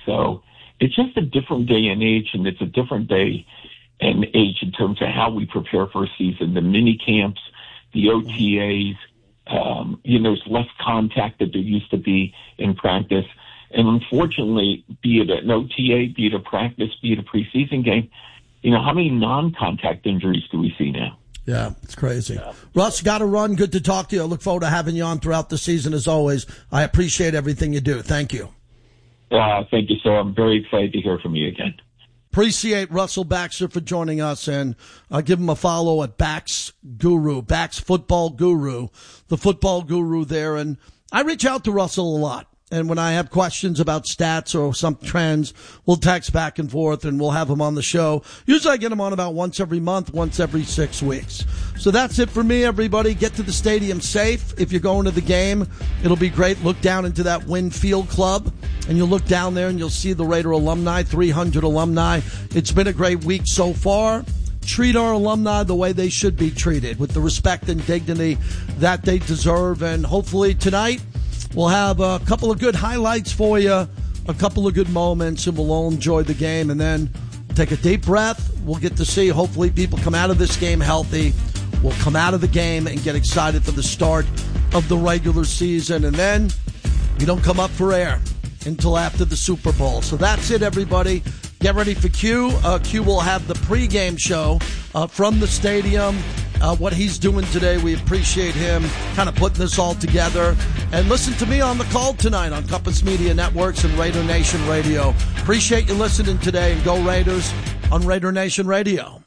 So it's just a different day and age, and it's a different day and age in terms of how we prepare for a season, the mini camps, the OTAs. There's less contact that there used to be in practice. And unfortunately, be it an OTA, be it a practice, be it a preseason game, how many non-contact injuries do we see now? Yeah, it's crazy. Yeah. Russ, got to run. Good to talk to you. I look forward to having you on throughout the season as always. I appreciate everything you do. Thank you. Thank you, sir. I'm very excited to hear from you again. Appreciate Russell Baxter for joining us, and I'll give him a follow at Bax Guru, Bax Football Guru, the football guru there. And I reach out to Russell a lot. And when I have questions about stats or some trends, we'll text back and forth and we'll have him on the show. Usually I get him on about once every month, once every 6 weeks. So that's it for me, everybody. Get to the stadium safe. If you're going to the game, it'll be great. Look down into that Wynn Field Club and you'll look down there and you'll see the Raider alumni, 300 alumni. It's been a great week so far. Treat our alumni the way they should be treated, with the respect and dignity that they deserve. And hopefully tonight, we'll have a couple of good highlights for you, a couple of good moments, and we'll all enjoy the game. And then take a deep breath. We'll get to see, hopefully, people come out of this game healthy. We'll come out of the game and get excited for the start of the regular season. And then we don't come up for air until after the Super Bowl. So that's it, everybody. Get ready for Q. Q will have the pregame show from the stadium. What he's doing today, we appreciate him kind of putting this all together. And listen to me on the call tonight on Compass Media Networks and Raider Nation Radio. Appreciate you listening today, and go Raiders on Raider Nation Radio.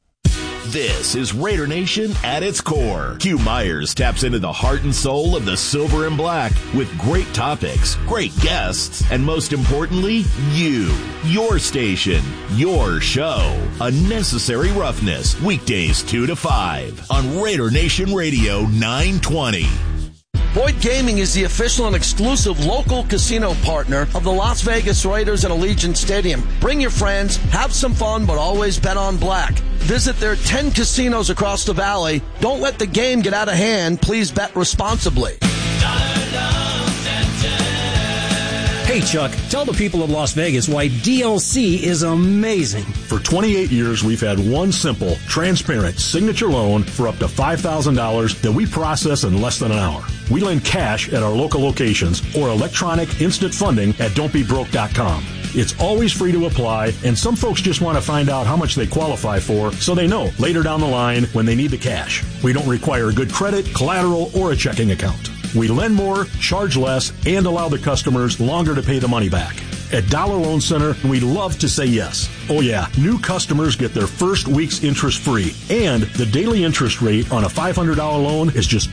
This is Raider Nation at its core. Q Myers taps into the heart and soul of the silver and black with great topics, great guests, and most importantly, you. Your station, your show. Unnecessary Roughness, weekdays 2 to 5 on Raider Nation Radio 920. Boyd Gaming is the official and exclusive local casino partner of the Las Vegas Raiders and Allegiant Stadium. Bring your friends, have some fun, but always bet on black. Visit their 10 casinos across the valley. Don't let the game get out of hand. Please bet responsibly. Hey, Chuck, tell the people of Las Vegas why DLC is amazing. For 28 years, we've had one simple, transparent signature loan for up to $5,000 that we process in less than an hour. We lend cash at our local locations or electronic instant funding at don'tbebroke.com. It's always free to apply, and some folks just want to find out how much they qualify for so they know later down the line when they need the cash. We don't require good credit, collateral, or a checking account. We lend more, charge less, and allow the customers longer to pay the money back. At Dollar Loan Center, we love to say yes. Oh yeah, new customers get their first week's interest free, and the daily interest rate on a $500 loan is just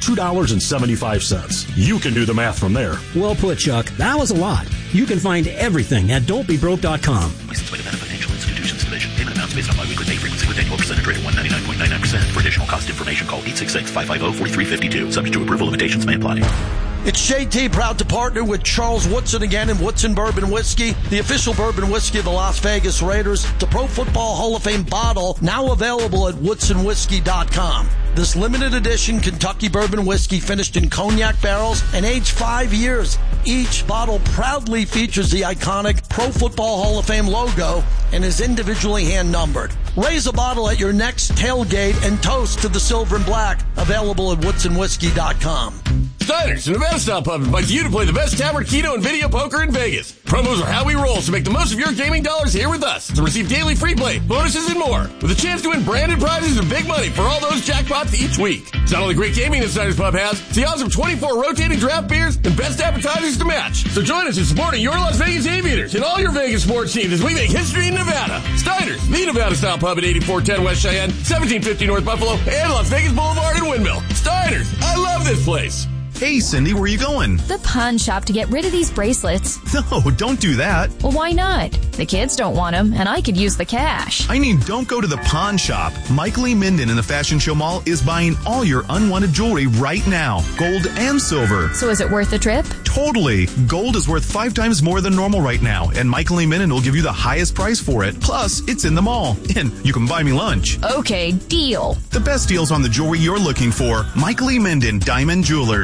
$2.75. You can do the math from there. Well put, Chuck. That was a lot. You can find everything at don'tbebroke.com. License by Nevada Financial Institutions Division. Payment amounts based on biweekly pay frequency with annual percentage rate of 199.99%. For additional cost information, call 866-550-4352. Subject to approval, limitations may apply. It's JT, proud to partner with Charles Woodson again in Woodson Bourbon Whiskey, the official bourbon whiskey of the Las Vegas Raiders. The Pro Football Hall of Fame bottle now available at woodsonwhiskey.com. This limited edition Kentucky bourbon whiskey finished in cognac barrels and aged 5 years. Each bottle proudly features the iconic Pro Football Hall of Fame logo and is individually hand-numbered. Raise a bottle at your next tailgate and toast to the silver and black. Available at woodsonwhiskey.com. Steiner's, the Nevada Style Pub, invites you to play the best tavern, keno, and video poker in Vegas. Promos are how we roll, so make the most of your gaming dollars here with us to receive daily free play, bonuses, and more, with a chance to win branded prizes and big money for all those jackpots each week. It's not only great gaming that Steiner's Pub has, it's the awesome 24 rotating draft beers and best appetizers to match. So join us in supporting your Las Vegas Aviators and all your Vegas sports teams as we make history in Nevada. Steiner's, the Nevada Style Pub at 8410 West Cheyenne, 1750 North Buffalo, and Las Vegas Boulevard in Windmill. Steiner's, I love this place. Hey, Cindy, where are you going? The pawn shop to get rid of these bracelets. No, don't do that. Well, why not? The kids don't want them, and I could use the cash. I mean, don't go to the pawn shop. Mike Lee Minden in the Fashion Show Mall is buying all your unwanted jewelry right now, gold and silver. So is it worth the trip? Totally. Gold is worth 5 times more than normal right now, and Mike Lee Minden will give you the highest price for it. Plus, it's in the mall, and you can buy me lunch. Okay, deal. The best deals on the jewelry you're looking for. Mike Lee Minden, Diamond Jewelers.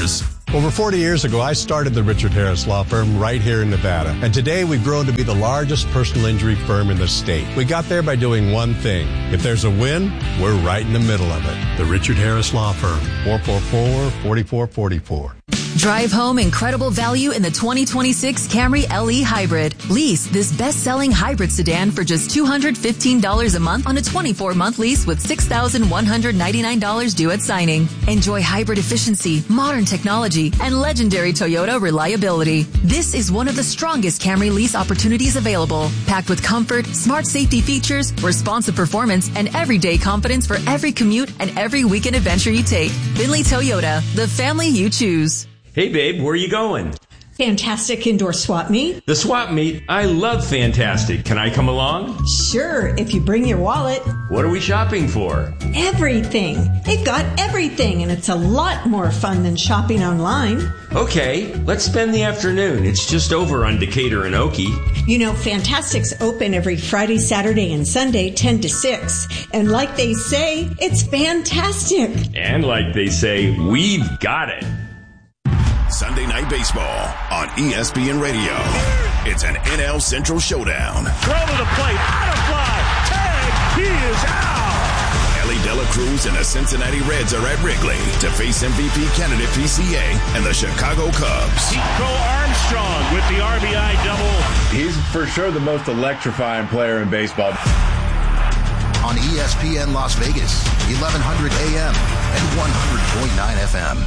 Over 40 years ago, I started the Richard Harris Law Firm right here in Nevada. And today we've grown to be the largest personal injury firm in the state. We got there by doing one thing. If there's a win, we're right in the middle of it. The Richard Harris Law Firm, 444-4444. Drive home incredible value in the 2026 Camry LE Hybrid. Lease this best-selling hybrid sedan for just $215 a month on a 24-month lease with $6,199 due at signing. Enjoy hybrid efficiency, modern technology, and legendary Toyota reliability. This is one of the strongest Camry lease opportunities available. Packed with comfort, smart safety features, responsive performance, and everyday confidence for every commute and every weekend adventure you take. Findlay Toyota, the family you choose. Hey, babe, where are you going? Fantastic Indoor Swap Meet. The swap meet? I love Fantastic. Can I come along? Sure, if you bring your wallet. What are we shopping for? Everything. They've got everything, and it's a lot more fun than shopping online. Okay, let's spend the afternoon. It's just over on Decatur and Okie. You know, Fantastic's open every Friday, Saturday, and Sunday, 10 to 6. And like they say, it's fantastic. And like they say, we've got it. Sunday Night Baseball on ESPN Radio. It's an NL Central showdown. Throw to the plate, out of fly, tag, he is out. Ellie De La Cruz and the Cincinnati Reds are at Wrigley to face MVP candidate PCA and the Chicago Cubs. Nico Armstrong with the RBI double. He's for sure the most electrifying player in baseball. On ESPN Las Vegas, 1100 AM and 100.9 FM.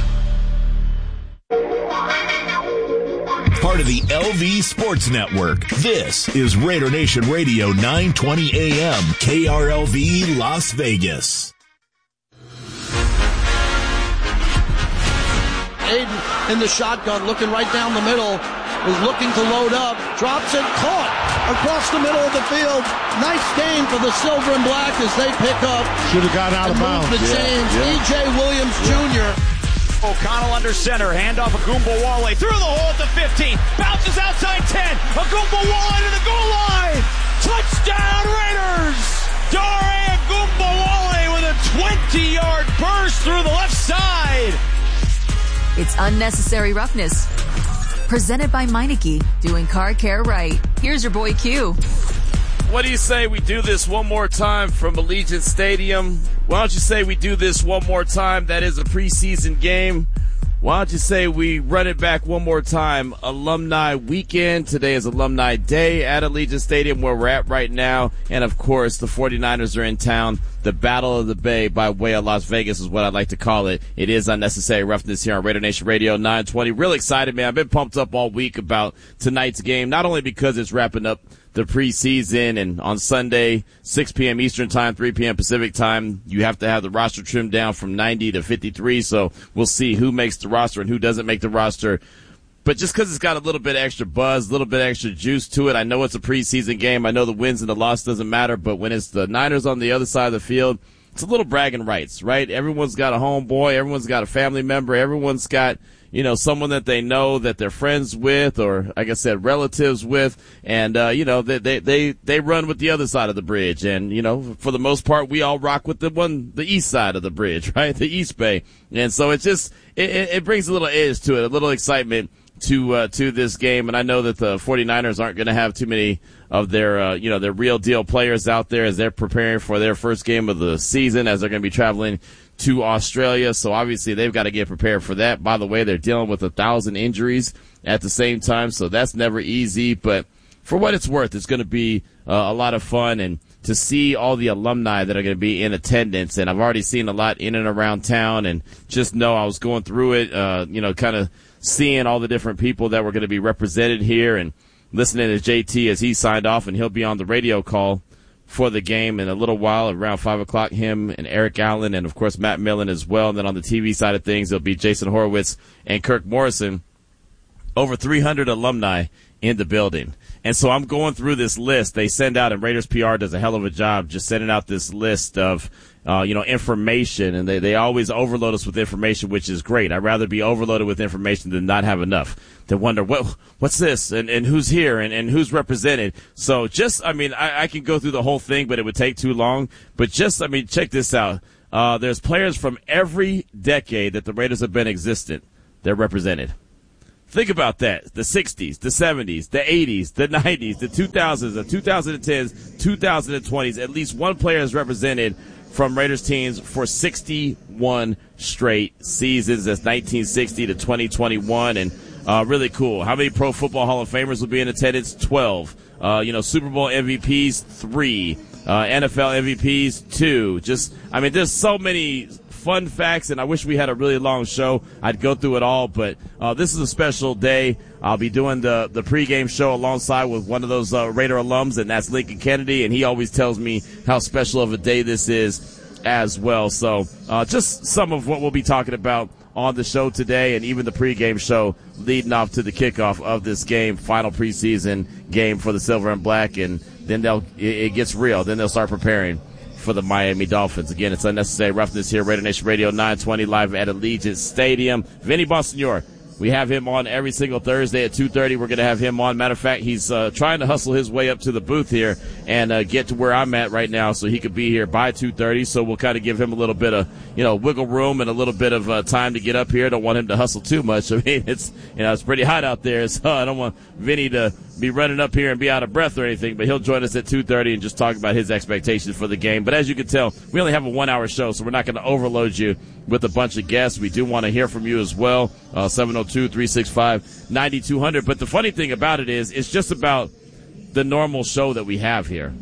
Part of the LV Sports Network. This is Raider Nation Radio 920 AM, KRLV Las Vegas. Aiden in the shotgun, looking right down the middle, is looking to load up, drops it, caught across the middle of the field. Nice game for the Silver and Black as they pick up. Should have gotten out of bounds. The chains. E.J. Williams Jr. O'Connell under center, handoff Agumbawale through the hole at the 15, bounces outside 10, Agumbawale to the goal line, touchdown Raiders! Dare Agumbawale with a 20-yard burst through the left side. It's Unnecessary Roughness. Presented by Meineke, doing car care right. Here's your boy Q. What do you say we do this one more time from Allegiant Stadium? Why don't you say we do this one more time? That is a preseason game. Why don't you say we run it back one more time? Alumni weekend. Today is Alumni Day at Allegiant Stadium where we're at right now. And, of course, the 49ers are in town. The Battle of the Bay by way of Las Vegas is what I like to call it. It is Unnecessary Roughness here on Raider Nation Radio 920. Real excited, man. I've been pumped up all week about tonight's game, not only because it's wrapping up the preseason, and on Sunday, 6 p.m. Eastern Time, 3 p.m. Pacific Time, you have to have the roster trimmed down from 90 to 53, so we'll see who makes the roster and who doesn't make the roster. But just because it's got a little bit of extra buzz, a little bit of extra juice to it, I know it's a preseason game. I know the wins and the loss doesn't matter, but when it's the Niners on the other side of the field, it's a little bragging rights, right? Everyone's got a homeboy, everyone's got a family member, everyone's got, you know, someone that they know that they're friends with, or like I said, relatives with, and you know, they run with the other side of the bridge, and you know, for the most part, we all rock with the east side of the bridge, right, the East Bay, and so it's just it brings a little edge to it, a little excitement to this game, and I know that the 49ers aren't going to have too many of their their real deal players out there as they're preparing for their first game of the season, as they're going to be traveling to Australia. So obviously they've got to get prepared for that. By the way, they're dealing with 1,000 injuries at the same time, so that's never easy. But for what it's worth, it's going to be a lot of fun, and to see all the alumni that are going to be in attendance. And I've already seen a lot in and around town, and just know I was going through it, kind of seeing all the different people that were going to be represented here, and listening to JT as he signed off, and he'll be on the radio call for the game in a little while, around 5 o'clock, him and Eric Allen, and of course Matt Millen as well. And then on the TV side of things, it'll be Jason Horowitz and Kirk Morrison. Over 300 alumni in the building. And so I'm going through this list. They send out, and Raiders PR does a hell of a job just sending out this list of information, and they always overload us with information, which is great. I'd rather be overloaded with information than not have enough. They wonder, what's this, and who's here, and who's represented. So I can go through the whole thing, but it would take too long. But check this out. There's players from every decade that the Raiders have been existent. they're represented. Think about that. The 60s, the 70s, the 80s, the 90s, the 2000s, the 2010s, 2020s. At least one player is represented from Raiders teams for 61 straight seasons. That's 1960 to 2021. And really cool. How many Pro Football Hall of Famers will be in attendance? 12. Super Bowl MVPs, 3. NFL MVPs, 2. There's so many fun facts, and I wish we had a really long show. I'd go through it all, but this is a special day. I'll be doing the pregame show alongside with one of those Raider alums, and that's Lincoln Kennedy, and he always tells me how special of a day this is as well. So just some of what we'll be talking about on the show today, and even the pregame show leading off to the kickoff of this game, final preseason game for the Silver and Black, and then it gets real. Then they'll start preparing for the Miami Dolphins. Again, it's Unnecessary Roughness here, Raider Nation Radio 920 live at Allegiant Stadium. Vinny Bonsignore, we have him on every single Thursday at 2:30. We're going to have him on. Matter of fact, he's trying to hustle his way up to the booth here and get to where I'm at right now so he could be here by 2:30. So we'll kind of give him a little bit of, wiggle room and a little bit of time to get up here. Don't want him to hustle too much. I mean, it's pretty hot out there, so I don't want Vinny to be running up here and be out of breath or anything, but he'll join us at 2:30 and just talk about his expectations for the game. But as you can tell, we only have a 1-hour show, so we're not going to overload you with a bunch of guests. We do want to hear from you as well, 702-365-9200. But the funny thing about it is, it's just about the normal show that we have here.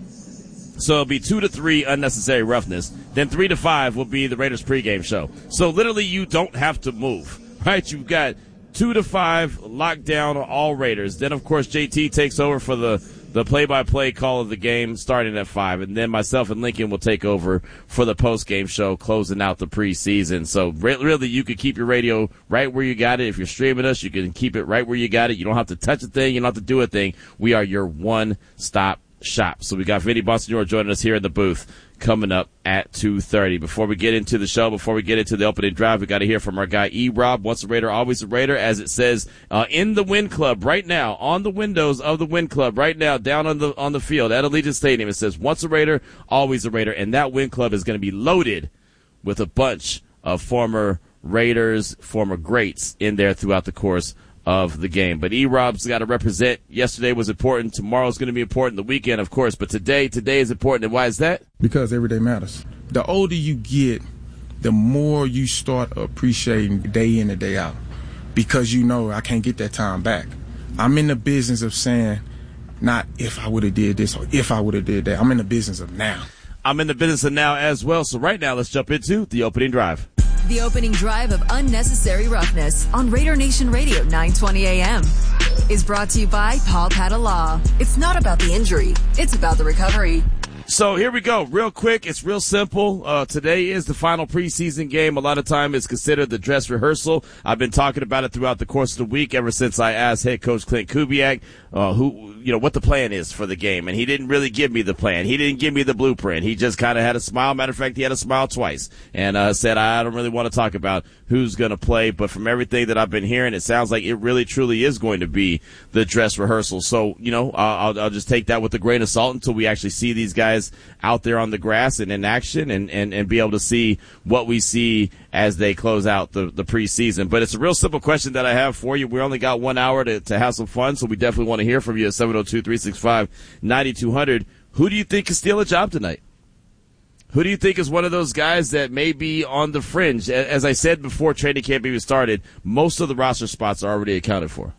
So it'll be 2 to 3 Unnecessary Roughness. Then 3 to 5 will be the Raiders pregame show. So literally you don't have to move, right? You've got 2 to 5 locked down all Raiders. Then, of course, JT takes over for the play-by-play call of the game starting at 5. And then myself and Lincoln will take over for the post-game show closing out the preseason. So really you could keep your radio right where you got it. If you're streaming us, you can keep it right where you got it. You don't have to touch a thing. You don't have to do a thing. We are your one-stop shop. So we got Vinny Bonsignore joining us here in the booth coming up at 2:30. Before we get into the show, before we get into the opening drive, we got to hear from our guy E-Rob. Once a Raider, always a Raider, as it says in the Win Club right now, on the windows of the Win Club right now, down on the field at Allegiant Stadium. It says once a Raider, always a Raider, and that Win Club is going to be loaded with a bunch of former Raiders, former greats in there throughout the course of the game. But E-Rob's got to represent. Yesterday was important. Tomorrow's going to be important. The weekend, of course. But today is important. And why is that? Because every day matters. The older you get, the more you start appreciating day in and day out. Because I can't get that time back. I'm in the business of saying, not if I would have did this or if I would have did that. I'm in the business of now. I'm in the business of now as well. So right now, let's jump into the opening drive. The opening drive of Unnecessary Roughness on Raider Nation Radio 920 AM is brought to you by Paul Patta Law. It's not about the injury. It's about the recovery. So here we go. Real quick. It's real simple. Today is the final preseason game. A lot of time it's considered the dress rehearsal. I've been talking about it throughout the course of the week ever since I asked head coach Clint Kubiak what the plan is for the game. And he didn't really give me the plan. He didn't give me the blueprint. He just kind of had a smile. Matter of fact, he had a smile twice and said, I don't really want to talk about who's going to play. But from everything that I've been hearing, it sounds like it really truly is going to be the dress rehearsal. So, I'll just take that with a grain of salt until we actually see these guys out there on the grass and in action and be able to see what we see as they close out the preseason. But it's a real simple question that I have for you. We only got 1 hour to have some fun, so we definitely want to hear from you at 702-365-9200. Who do you think can steal a job tonight? Who do you think is one of those guys that may be on the fringe? As I said before training camp even started, most of the roster spots are already accounted for.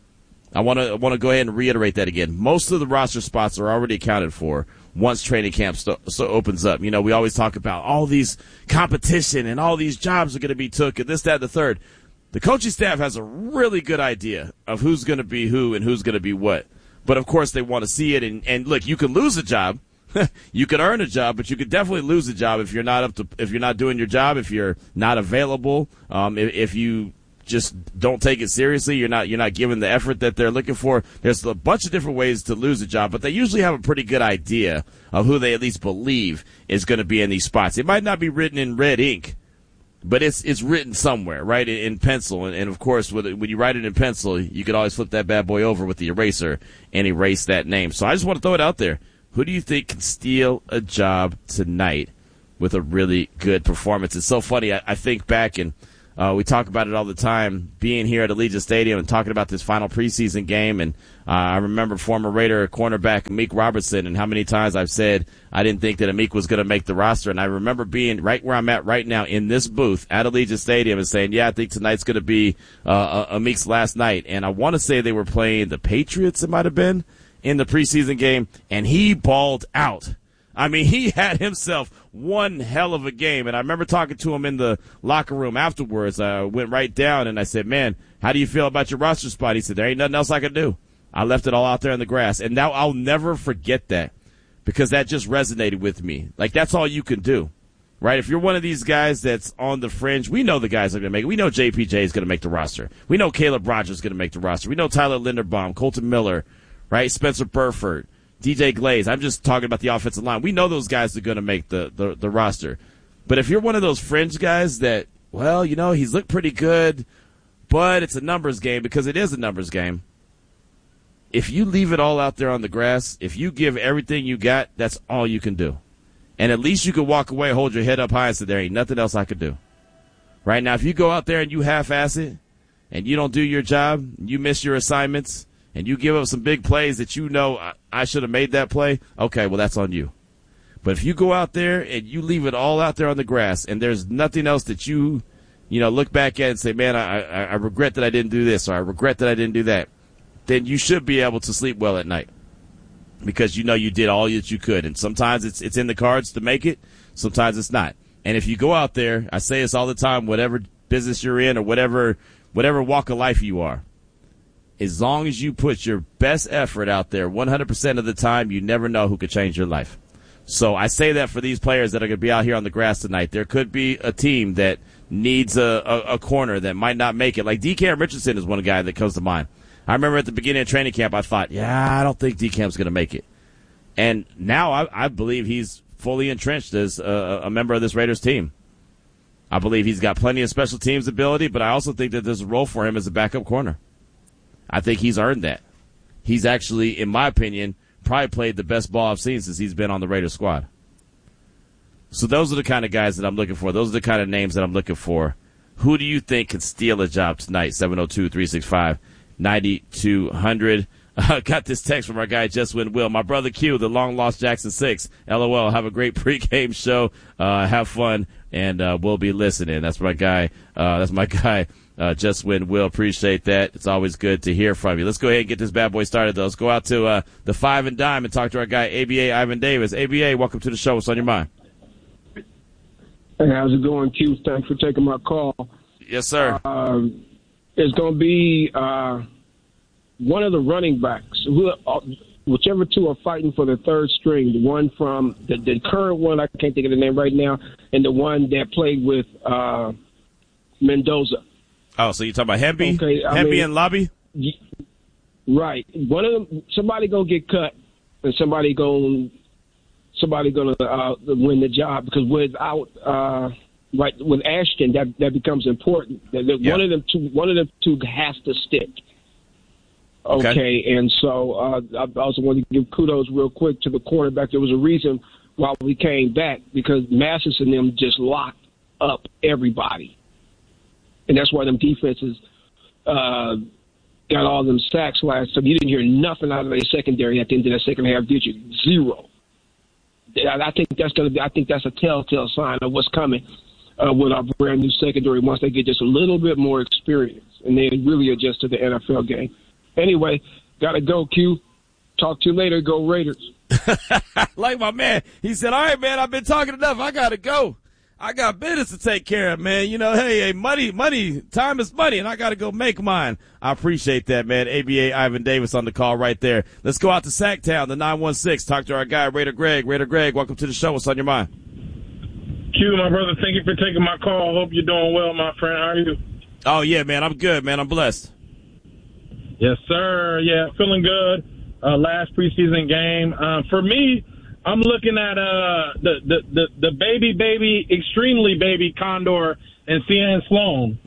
I want to go ahead and reiterate that again. Most of the roster spots are already accounted for once training camp opens up. We always talk about all these competition and all these jobs are going to be took and this, that, and the third. The coaching staff has a really good idea of who's going to be who and who's going to be what. But, of course, they want to see it. And look, you can lose a job. You can earn a job, but you could definitely lose a job if you're not doing your job, if you're not available, if you just don't take it seriously, you're not giving the effort that they're looking for. There's a bunch of different ways to lose a job, but they usually have a pretty good idea of who they at least believe is going to be in these spots. It might not be written in red ink, but it's written somewhere, right, in pencil. And of course, when you write it in pencil, you can always flip that bad boy over with the eraser and erase that name. So I just want to throw it out there. Who do you think can steal a job tonight with a really good performance? It's so funny. I think back and we talk about it all the time, being here at Allegiant Stadium and talking about this final preseason game. And I remember former Raider cornerback Amik Robertson and how many times I've said I didn't think that Amik was going to make the roster. And I remember being right where I'm at right now in this booth at Allegiant Stadium and saying, yeah, I think tonight's going to be Amik's last night. And I want to say they were playing the Patriots, it might have been, in the preseason game, and he balled out. I mean, he had himself one hell of a game. And I remember talking to him in the locker room afterwards. I went right down and I said, man, how do you feel about your roster spot? He said, there ain't nothing else I can do. I left it all out there in the grass. And now I'll never forget that because that just resonated with me. Like, that's all you can do, right? If you're one of these guys that's on the fringe, we know the guys are going to make it. We know JPJ is going to make the roster. We know Caleb Rogers is going to make the roster. We know Tyler Linderbaum, Colton Miller, right? Spencer Burford. DJ Glaze. I'm just talking about the offensive line. We know those guys are going to make the roster. But if you're one of those fringe guys that, well, you know, he's looked pretty good, but it's a numbers game because it is a numbers game. If you leave it all out there on the grass, if you give everything you got, that's all you can do. And at least you can walk away, hold your head up high and say, there ain't nothing else I could do. Right now, if you go out there and you half-ass it and you don't do your job, you miss your assignments, and you give up some big plays that you know I should have made that play, okay, well, that's on you. But if you go out there and you leave it all out there on the grass and there's nothing else that you look back at and say, man, I regret that I didn't do this or I regret that I didn't do that, then you should be able to sleep well at night because you know you did all that you could. And sometimes it's in the cards to make it. Sometimes it's not. And if you go out there, I say this all the time, whatever business you're in or whatever walk of life you are, as long as you put your best effort out there 100% of the time, you never know who could change your life. So I say that for these players that are going to be out here on the grass tonight. There could be a team that needs a corner that might not make it. Like DeCam Richardson is one guy that comes to mind. I remember at the beginning of training camp, I thought, I don't think DeCam's going to make it. And now I believe he's fully entrenched as a member of this Raiders team. I believe he's got plenty of special teams ability, but I also think that there's a role for him as a backup corner. I think he's earned that. He's actually, in my opinion, probably played the best ball I've seen since he's been on the Raiders squad. So those are the kind of guys that I'm looking for. Those are the kind of names that I'm looking for. Who do you think could steal a job tonight? 702-365-9200. Got this text from our guy, Just Win Will. My brother Q, the long-lost Jackson 6. LOL. Have a great pregame show. Have fun, and we'll be listening. That's my guy. Just Win Will. Appreciate that. It's always good to hear from you. Let's go ahead and get this bad boy started, though. Let's go out to the Five and Dime and talk to our guy, ABA Ivan Davis. ABA, welcome to the show. What's on your mind? Hey, how's it going, Q? Thanks for taking my call. Yes, sir. It's going to be one of the running backs, whichever two are fighting for the third string, the one from the current one, I can't think of the name right now, and the one that played with Mendoza. Oh, so you're talking about Hemby? Okay, Hemby and Lobby? Right. One of them, somebody gonna get cut, and somebody gonna win the job because without with Ashton, that becomes important. Yeah. One of them two has to stick. Okay, and so I also want to give kudos real quick to the quarterback. There was a reason why we came back because Massis and them just locked up everybody. And that's why them defenses got all them sacks last time. You didn't hear nothing out of their secondary at the end of that second half, did you? Zero. I think that's a telltale sign of what's coming with our brand new secondary once they get just a little bit more experience and they really adjust to the NFL game. Anyway, gotta go, Q. Talk to you later. Go Raiders. Like my man, he said, all right, man, I've been talking enough. I gotta go. I got business to take care of, man. You know, hey, money, time is money, and I got to go make mine. I appreciate that, man. ABA Ivan Davis on the call right there. Let's go out to Sacktown, the 916. Talk to our guy, Raider Greg. Raider Greg, welcome to the show. What's on your mind? Q, my brother, thank you for taking my call. Hope you're doing well, my friend. How are you? Oh, yeah, man. I'm good, man. I'm blessed. Yes, sir. Yeah, feeling good. Last preseason game. For me, I'm looking at the baby, extremely baby Condor and Cian Sloan.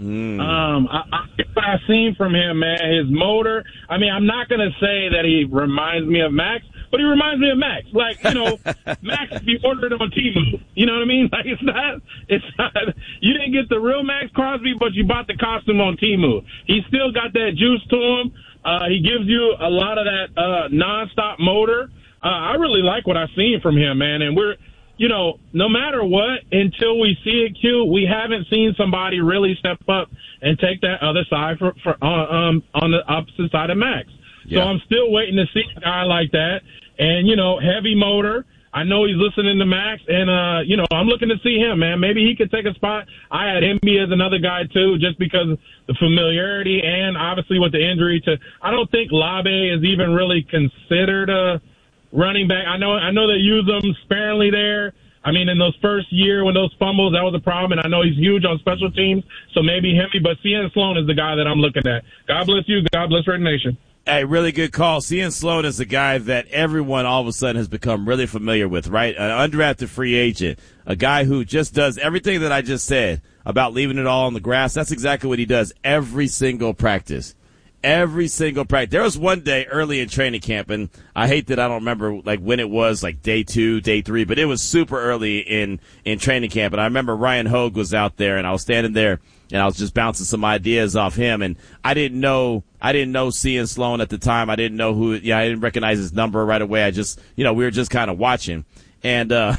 I've seen from him, man, his motor. I mean, I'm not going to say that he reminds me of Max, but he reminds me of Max. Like, you know, Max if you ordered it on Temu. You know what I mean? Like, it's not, you didn't get the real Max Crosby, but you bought the costume on Temu. He's still got that juice to him. He gives you a lot of that nonstop motor. I really like what I've seen from him, man. And we're, you know, no matter what, until we see it, Q, we haven't seen somebody really step up and take that other side on the opposite side of Max. Yeah. So I'm still waiting to see a guy like that. And, you know, heavy motor. I know he's listening to Max, and, you know, I'm looking to see him, man. Maybe he could take a spot. I had him be as another guy, too, just because of the familiarity and obviously with the injury to – I don't think Labe is even really considered a running back. I know they use him sparingly there. I mean, in those first year when those fumbles, that was a problem, and I know he's huge on special teams, so maybe him. But Cian Sloan is the guy that I'm looking at. God bless you. God bless Raider Nation. Hey, really good call. Cian Sloan is a guy that everyone all of a sudden has become really familiar with, right? An undrafted free agent, a guy who just does everything that I just said about leaving it all on the grass. That's exactly what he does every single practice. Every single practice. There was one day early in training camp, and I hate that I don't remember like when it was, like day 2, day 3, but it was super early in training camp. And I remember Ryan Hogue was out there, and I was standing there, and I was just bouncing some ideas off him. And I didn't know Cian Sloan at the time. I didn't know I didn't recognize his number right away. I just, you know, we were just kind of watching. And,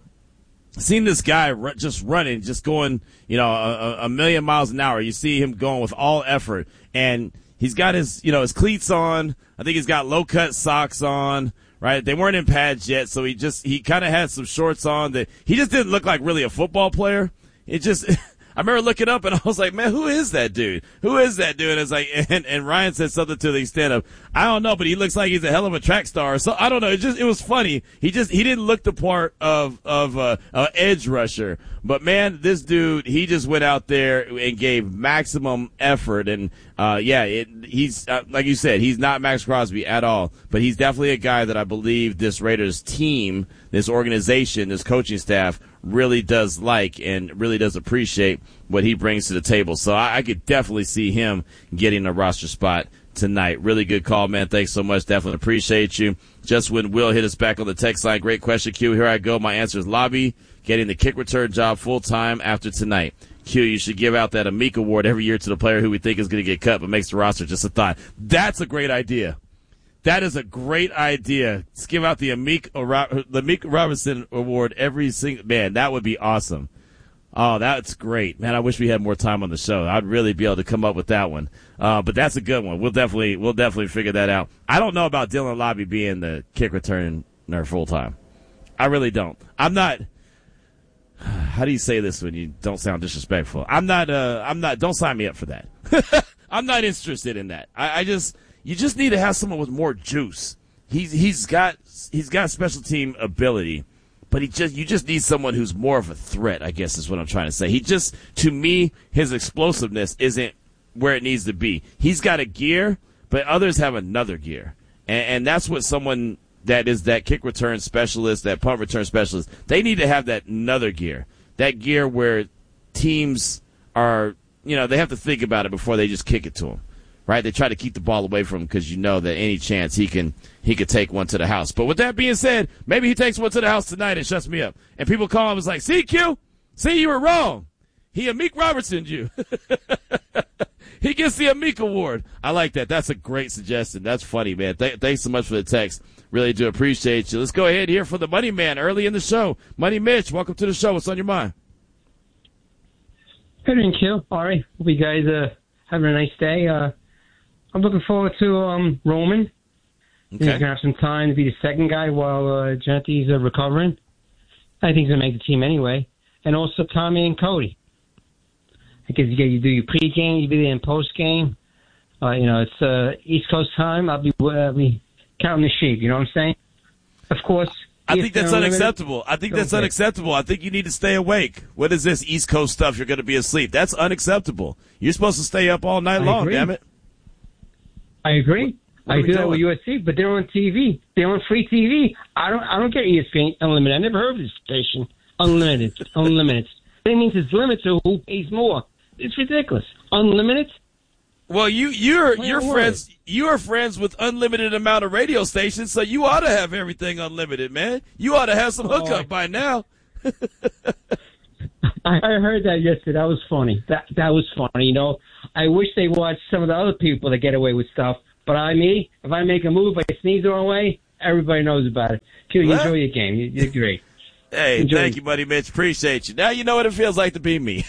seeing this guy just running, just going, you know, a million miles an hour. You see him going with all effort, and he's got his, you know, his cleats on. I think he's got low-cut socks on, right? They weren't in pads yet, so he kind of had some shorts on that he just didn't look like really a football player. It just, I remember looking up and I was like, man, who is that dude? Who is that dude? And it's like, and Ryan said something to the extent of, I don't know, but he looks like he's a hell of a track star. So I don't know. It was funny. He didn't look the part of edge rusher. But man, this dude, he just went out there and gave maximum effort. And, he's, like you said, he's not Max Crosby at all, but he's definitely a guy that I believe this Raiders team, this organization, this coaching staff really does like and really does appreciate what he brings to the table. So I could definitely see him getting a roster spot tonight. Really good call, man. Thanks so much. Definitely appreciate you. Just when Will hit us back on the text line, great question, Q. Here I go. My answer is Lobby getting the kick return job full-time after tonight. Q, you should give out that Amick Award every year to the player who we think is going to get cut but makes the roster. Just a thought. That's a great idea. That is a great idea. Let's give out the Amick Robinson Award every single – man, that would be awesome. Oh, that's great. Man, I wish we had more time on the show. I'd really be able to come up with that one. But that's a good one. We'll definitely figure that out. I don't know about Dylan Lobby being the kick returner full-time. I really don't. I'm not – how do you say this when you don't sound disrespectful? I'm not, don't sign me up for that. I'm not interested in that. You just need to have someone with more juice. He's got special team ability, but you just need someone who's more of a threat, I guess is what I'm trying to say. To me, his explosiveness isn't where it needs to be. He's got a gear, but others have another gear. And that's what someone that is that kick return specialist, that punt return specialist, they need to have that another gear. That gear where teams are, you know, they have to think about it before they just kick it to him, right? They try to keep the ball away from him because you know that any chance he could take one to the house. But with that being said, maybe he takes one to the house tonight and shuts me up. And people call him and was like, see, Q? See, you were wrong. He Amick Robertson'd you. He gets the Amick Award. I like that. That's a great suggestion. That's funny, man. Thanks so much for the text. Really do appreciate you. Let's go ahead here for the Money Man early in the show. Money Mitch, welcome to the show. What's on your mind? Good evening, Q. All right. Hope you guys having a nice day. I'm looking forward to Roman. Okay. He's going to have some time to be the second guy while Genty's recovering. I think he's going to make the team anyway. And also Tommy and Cody. I guess you do your pregame, you be there in postgame. It's East Coast time. I'll be counting the sheep. You know what I'm saying? Of course. I think that's unacceptable. I think that's unacceptable. I think you need to stay awake. What is this East Coast stuff? You're going to be asleep. That's unacceptable. You're supposed to stay up all night long, damn it. I agree. I do that with USC, but they're on TV. They're on free TV. I don't get ESPN Unlimited. I never heard of this station. Unlimited. That means it's limited to who pays more. It's ridiculous. Unlimited? Well, you're friends. You are friends with unlimited amount of radio stations, so you ought to have everything unlimited, man. You ought to have some hookup by now. I heard that yesterday. That was funny. That was funny. You know, I wish they watched some of the other people that get away with stuff. But if I make a move, I sneeze the wrong way, everybody knows about it. Q, you enjoy your game. You're great. Hey, thank you, buddy Mitch. Appreciate you. Now you know what it feels like to be me.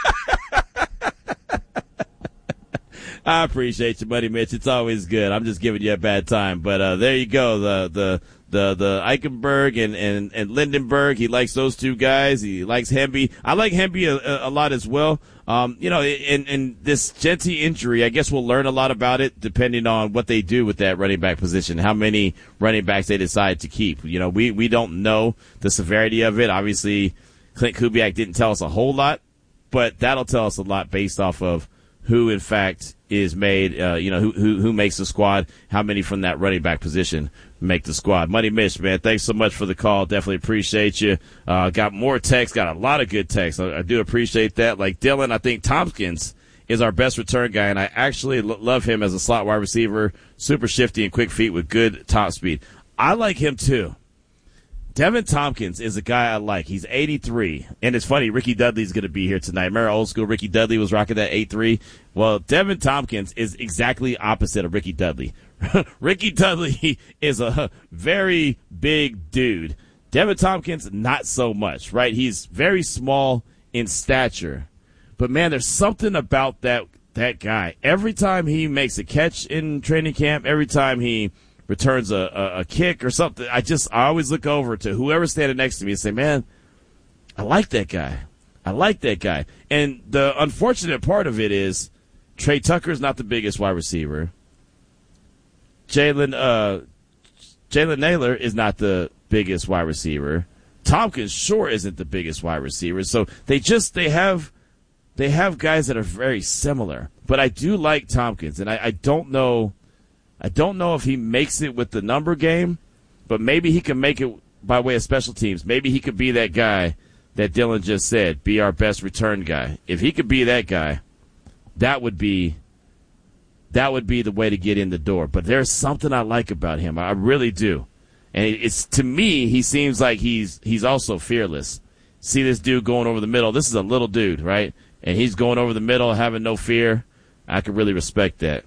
I appreciate you, buddy Mitch. It's always good. I'm just giving you a bad time. But there you go. The Eichenberg and Lindenberg. He likes those two guys. He likes Hemby. I like Hemby a lot as well. In this Genty injury, I guess we'll learn a lot about it depending on what they do with that running back position, how many running backs they decide to keep. You know, we don't know the severity of it. Obviously, Clint Kubiak didn't tell us a whole lot, but that'll tell us a lot based off of who, in fact, is made, who makes the squad, how many from that running back position make the squad. Money Mitch, man, thanks so much for the call. Definitely appreciate you. Got more texts, got a lot of good texts. I do appreciate that. Like Dylan, I think Tompkins is our best return guy, and I actually love him as a slot wide receiver, super shifty and quick feet with good top speed. I like him too. Devin Tompkins is a guy I like. He's 83. And it's funny, Ricky Dudley's going to be here tonight. Remember old school Ricky Dudley was rocking that 8'3"? Well, Devin Tompkins is exactly opposite of Ricky Dudley. Ricky Dudley is a very big dude. Devin Tompkins, not so much, right? He's very small in stature. But, man, there's something about that guy. Every time he makes a catch in training camp, every time he returns a kick or something, I always look over to whoever's standing next to me and say, man, I like that guy. I like that guy. And the unfortunate part of it is Trey Tucker's not the biggest wide receiver. Jalen Naylor is not the biggest wide receiver. Tompkins sure isn't the biggest wide receiver. So they have guys that are very similar. But I do like Tompkins, and I don't know if he makes it with the number game, but maybe he can make it by way of special teams. Maybe he could be that guy that Dylan just said, be our best return guy. If he could be that guy, that would be the way to get in the door. But there's something I like about him. I really do. And it's, to me, he seems like he's also fearless. See this dude going over the middle. This is a little dude, right? And he's going over the middle, having no fear. I can really respect that.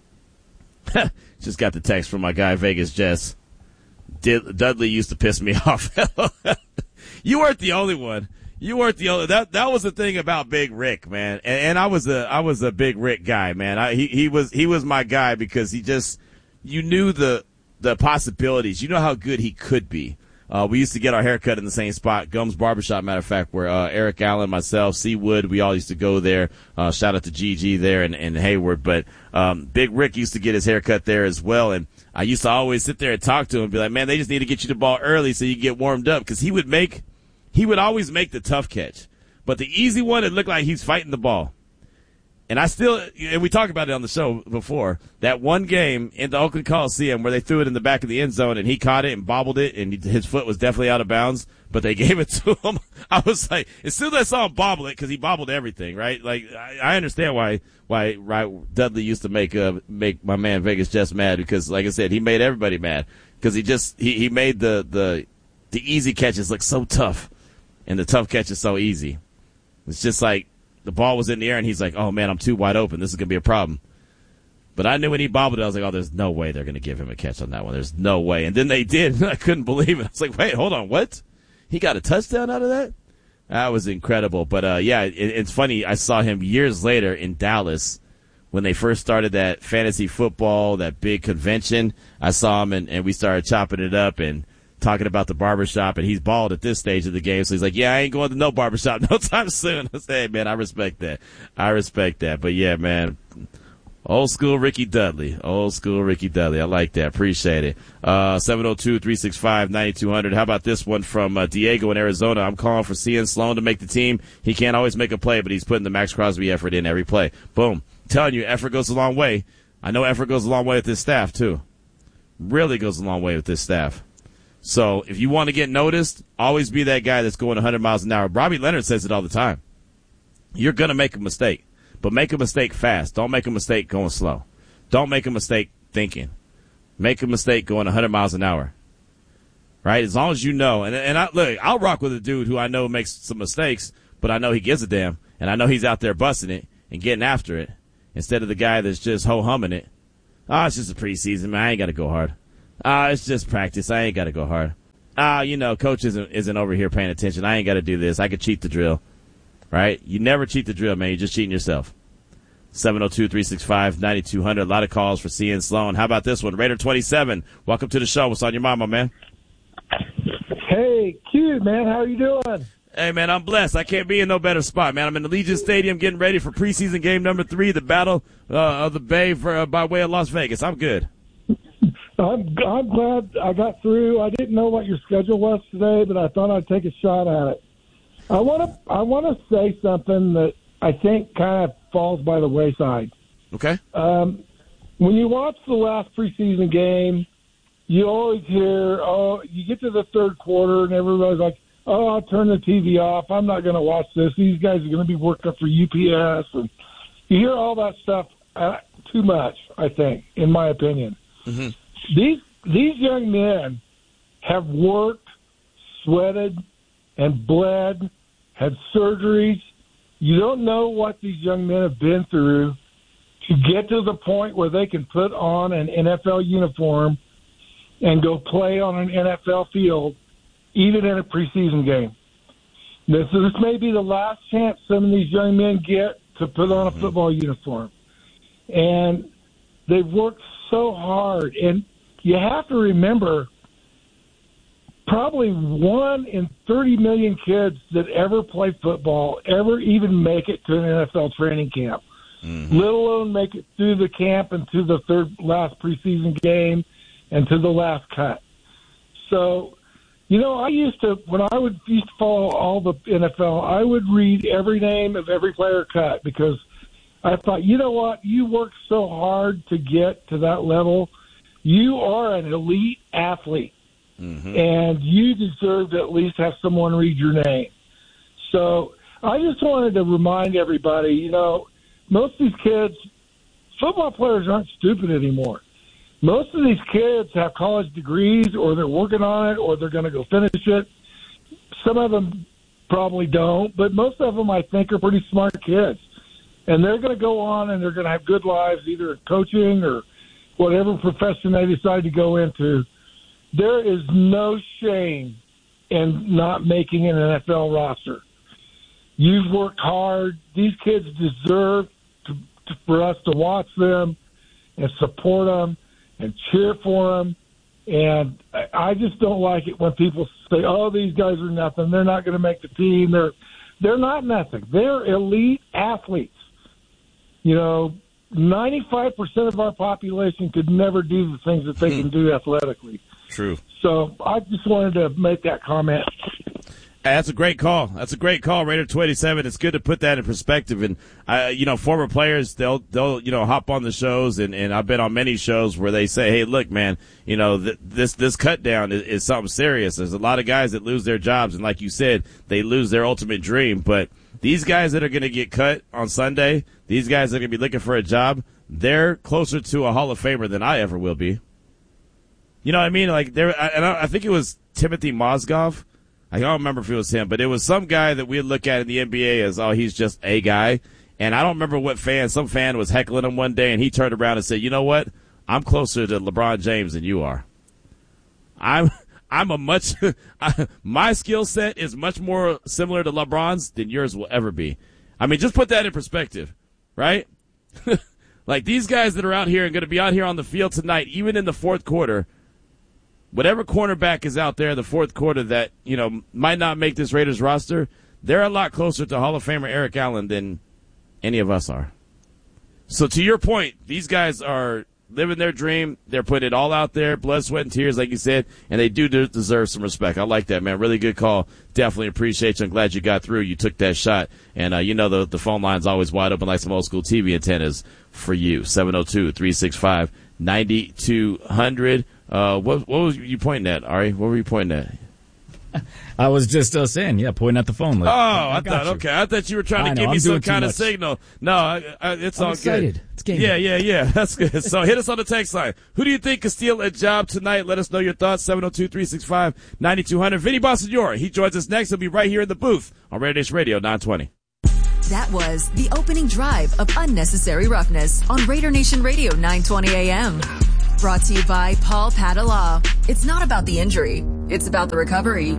Just got the text from my guy, Vegas Jess. Dudley used to piss me off. You weren't the only one. You weren't the only. That was the thing about Big Rick, man. And I was a Big Rick guy, man. He was my guy because you knew the possibilities. You know how good he could be. We used to get our hair cut in the same spot, Gums Barbershop, matter of fact, where Eric Allen, myself, C. Wood, we all used to go there. Shout out to GG there and Hayward. But Big Rick used to get his hair cut there as well. And I used to always sit there and talk to him and be like, man, they just need to get you the ball early so you get warmed up. Because he would always make the tough catch. But the easy one, it looked like he's fighting the ball. And we talked about it on the show before, that one game in the Oakland Coliseum where they threw it in the back of the end zone and he caught it and bobbled it and his foot was definitely out of bounds, but they gave it to him. I was like, as soon as I saw him bobble it, because he bobbled everything, right? Like, I understand why Dudley used to make my man Vegas Jess mad, because, like I said, he made everybody mad because he made the easy catches look so tough and the tough catches so easy. It's just like, the ball was in the air, and he's like, oh, man, I'm too wide open. This is going to be a problem. But I knew when he bobbled it, I was like, oh, there's no way they're going to give him a catch on that one. There's no way. And then they did, and I couldn't believe it. I was like, wait, hold on, what? He got a touchdown out of that? That was incredible. But, it's funny. I saw him years later in Dallas when they first started that fantasy football, that big convention. I saw him, and we started chopping it up and talking about the barbershop, and he's bald at this stage of the game, so he's like, yeah, I ain't going to no barbershop no time soon. I said, hey, man, I respect that. But yeah, man, old school Ricky Dudley. I like that. Appreciate it. 702-365-9200. How about this one from Diego in Arizona? I'm calling for CN Sloan to make the team. He can't always make a play, but he's putting the Max Crosby effort in every play. Boom. I'm telling you, effort goes a long way. I know effort goes a long way with this staff too. Really goes a long way with this staff. So if you want to get noticed, always be that guy that's going 100 miles an hour. Robbie Leonard says it all the time. You're going to make a mistake. But make a mistake fast. Don't make a mistake going slow. Don't make a mistake thinking. Make a mistake going 100 miles an hour. Right? As long as you know. And I'll rock with a dude who I know makes some mistakes, but I know he gives a damn. And I know he's out there busting it and getting after it instead of the guy that's just ho-humming it. It's just a preseason, man. I ain't got to go hard. It's just practice. I ain't got to go hard. Coach isn't over here paying attention. I ain't got to do this. I could cheat the drill. Right? You never cheat the drill, man. You're just cheating yourself. 702-365-9200. A lot of calls for CN Sloan. How about this one? Raider 27. Welcome to the show. What's on your mind, my man? Hey, Q, man. How are you doing? Hey, man, I'm blessed. I can't be in no better spot, man. I'm in Allegiant Stadium getting ready for preseason game number 3, the Battle of the Bay by way of Las Vegas. I'm good. I'm glad I got through. I didn't know what your schedule was today, but I thought I'd take a shot at it. I want to say something that I think kind of falls by the wayside. Okay. When you watch the last preseason game, you always hear, you get to the third quarter and everybody's like, I'll turn the TV off. I'm not going to watch this. These guys are going to be working for UPS. And you hear all that stuff too much, I think, in my opinion. Mm-hmm. These young men have worked, sweated, and bled, had surgeries. You don't know what these young men have been through to get to the point where they can put on an NFL uniform and go play on an NFL field, even in a preseason game. This may be the last chance some of these young men get to put on a football uniform. And they've worked so hard. And you have to remember, probably 1 in 30 million kids that ever play football ever even make it to an NFL training camp, let alone make it through the camp and to the last preseason game and to the last cut. So, I used to follow all the NFL, I would read every name of every player cut because I thought, you know what, you work so hard to get to that level. You are an elite athlete. Mm-hmm. And you deserve to at least have someone read your name. So I just wanted to remind everybody, most of these kids, football players aren't stupid anymore. Most of these kids have college degrees or they're working on it or they're going to go finish it. Some of them probably don't, but most of them, I think, are pretty smart kids. And they're going to go on and they're going to have good lives, either coaching or whatever profession they decide to go into. There is no shame in not making an NFL roster. You've worked hard. These kids deserve for us to watch them and support them and cheer for them. And I just don't like it when people say, these guys are nothing. They're not going to make the team. They're not nothing. They're elite athletes. 95% of our population could never do the things that they can do athletically. True. So I just wanted to make that comment. That's a great call. Raider 27. It's good to put that in perspective. And, former players, they'll hop on the shows and I've been on many shows where they say, hey, look, man, this cut down is something serious. There's a lot of guys that lose their jobs. And like you said, they lose their ultimate dream. But these guys that are going to get cut on Sunday, these guys that are going to be looking for a job, they're closer to a Hall of Famer than I ever will be. You know what I mean? Like I think it was Timothy Mozgov. I don't remember if it was him, but it was some guy that we'd look at in the NBA as, he's just a guy. And I don't remember what some fan was heckling him one day, and he turned around and said, you know what? I'm closer to LeBron James than you are. My skill set is much more similar to LeBron's than yours will ever be. I mean, just put that in perspective, right? Like these guys that are out here and going to be out here on the field tonight, even in the fourth quarter, whatever cornerback is out there in the fourth quarter that, might not make this Raiders roster, they're a lot closer to Hall of Famer Eric Allen than any of us are. So to your point, these guys are living their dream. They're putting it all out there, blood, sweat, and tears, like you said, and they do deserve some respect. I like that, man. Really good call. Definitely appreciate you. I'm glad you got through. You took that shot. And, the phone line's always wide open like some old school TV antennas for you. 702-365-9200. What was you pointing at, Ari? What were you pointing at? I was just saying, pointing at the phone. Like, I thought you were trying to give me some kind of signal. No, it's all excited. Good. It's game. Yeah. That's good. So hit us on the text line. Who do you think could steal a job tonight? Let us know your thoughts. 702-365-9200. Vinny Bonsignore. He joins us next. He'll be right here in the booth on Raider Nation Radio 920. That was the opening drive of Unnecessary Roughness on Raider Nation Radio 920 AM. Brought to you by Paul Padala. It's not about the injury. It's about the recovery.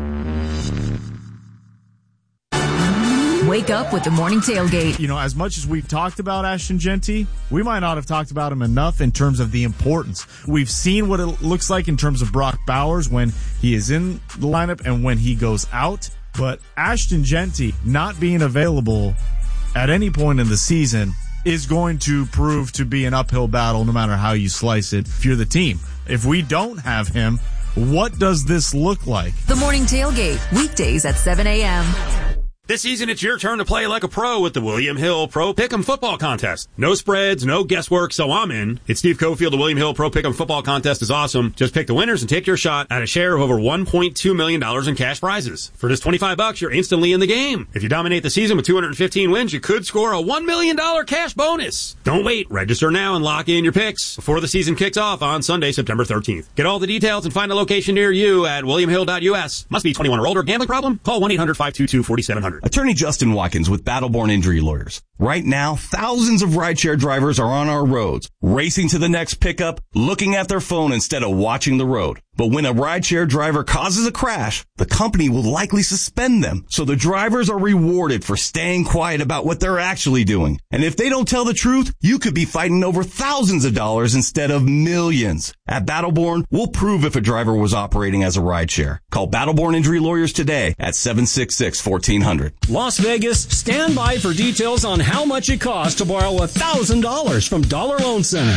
Wake up with the morning tailgate. You know, as much as we've talked about Ashton Jeanty, we might not have talked about him enough in terms of the importance. We've seen what it looks like in terms of Brock Bowers when he is in the lineup and when he goes out. But Ashton Jeanty not being available at any point in the season is going to prove to be an uphill battle no matter how you slice it if you're the team. If we don't have him, what does this look like? The Morning Tailgate, weekdays at 7 a.m. This season, it's your turn to play like a pro with the William Hill Pro Pick'em Football Contest. No spreads, no guesswork, so I'm in. It's Steve Cofield. The William Hill Pro Pick'em Football Contest is awesome. Just pick the winners and take your shot at a share of over $1.2 million in cash prizes. For just $25, you're instantly in the game. If you dominate the season with 215 wins, you could score a $1 million cash bonus. Don't wait. Register now and lock in your picks before the season kicks off on Sunday, September 13th. Get all the details and find a location near you at williamhill.us. Must be 21 or older. Gambling problem? Call 1-800-522-4700. Attorney Justin Watkins with Battleborn Injury Lawyers. Right now, thousands of rideshare drivers are on our roads, racing to the next pickup, looking at their phone instead of watching the road. But when a rideshare driver causes a crash, the company will likely suspend them. So the drivers are rewarded for staying quiet about what they're actually doing. And if they don't tell the truth, you could be fighting over thousands of dollars instead of millions. At Battleborn, we'll prove if a driver was operating as a rideshare. Call Battleborn Injury Lawyers today at 766-1400. Las Vegas, stand by for details on how much it costs to borrow $1,000 from Dollar Loan Center.